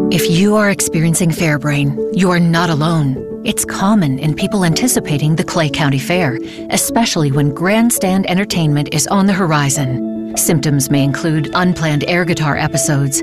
If you are experiencing fair brain, you are not alone. It's common in people anticipating the Clay County Fair, especially when grandstand entertainment is on the horizon. Symptoms may include unplanned air guitar episodes,